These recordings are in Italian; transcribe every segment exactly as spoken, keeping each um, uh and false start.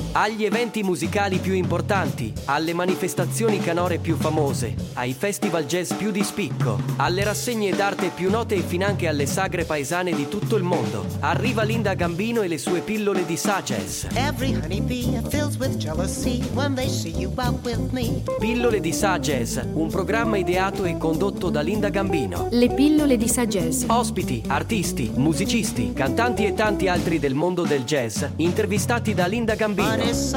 Agli eventi musicali più importanti, alle manifestazioni canore più famose, ai festival jazz più di spicco, alle rassegne d'arte più note e finanche alle sagre paesane di tutto il mondo. Arriva Linda Gambino e le sue pillole di Sagez. Every honeybee fills with jealousy when they see you out with me. Pillole di Sagez, un programma ideato e condotto da Linda Gambino. Le pillole di Sagez. Ospiti, artisti, musicisti, cantanti e tanti altri del mondo del jazz, intervistati da Linda Gambino.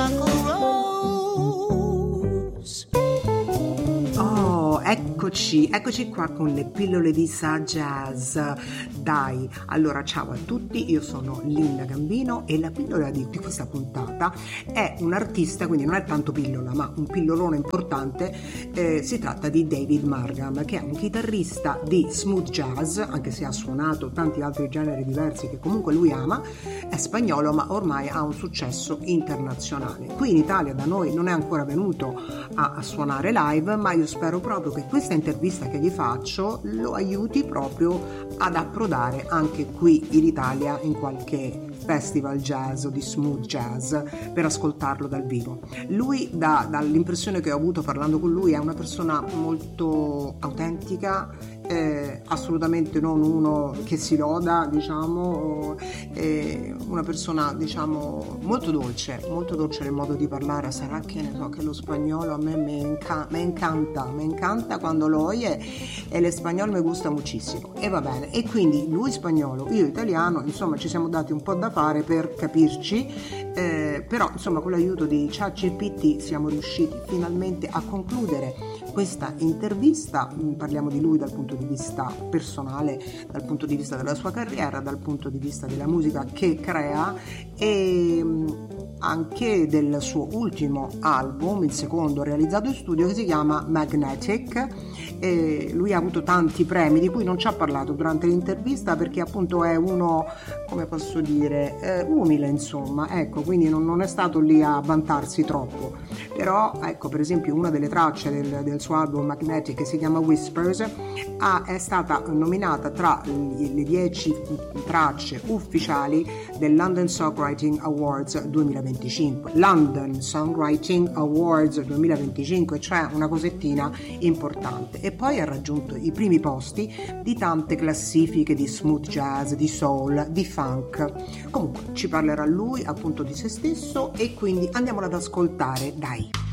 Oh, eccoci, eccoci qua con le pillole di Sagez. Dai, allora ciao a tutti, io sono Linda Gambino e la pillola di, di questa puntata è un artista, quindi non è tanto pillola, ma un pillolone importante. Eh, si tratta di David Margam, che è un chitarrista di smooth jazz, anche se ha suonato tanti altri generi diversi che comunque lui ama. È spagnolo, ma ormai ha un successo internazionale. Qui in Italia da noi non è ancora venuto a, a suonare live, ma io spero proprio che questa intervista che gli faccio lo aiuti proprio ad approdare anche qui in Italia in qualche festival jazz o di smooth jazz per ascoltarlo dal vivo. Lui, da, dall'impressione che ho avuto parlando con lui, è una persona molto autentica, eh, assolutamente non uno che si loda, diciamo, eh, una persona, diciamo, molto dolce, molto dolce nel modo di parlare. Sarà che ne so che lo spagnolo a me me, inca- me encanta, me encanta quando lo oye, e l'espagnolo mi gusta moltissimo, e va bene. E quindi lui spagnolo, io italiano, insomma ci siamo dati un po' da fare per capirci, eh, però insomma con l'aiuto di ChatGPT siamo riusciti finalmente a concludere questa intervista. Parliamo di lui dal punto di vista personale, dal punto di vista della sua carriera, dal punto di vista della musica che crea e anche del suo ultimo album, il secondo realizzato in studio, che si chiama Magnetic. E lui ha avuto tanti premi di cui non ci ha parlato durante l'intervista, perché appunto è uno, come posso dire, eh, umile, insomma, ecco, quindi non, non è stato lì a vantarsi troppo. Però ecco, per esempio, una delle tracce del, del suo album Magnetic, che si chiama Whispers, ha, è stata nominata tra le dieci tracce ufficiali del London Songwriting Awards duemilaventicinque. London Songwriting Awards duemilaventicinque, cioè una cosettina importante. E poi ha raggiunto i primi posti di tante classifiche di smooth jazz, di soul, di funk. Comunque ci parlerà lui appunto di se stesso, e quindi andiamolo ad ascoltare, dai.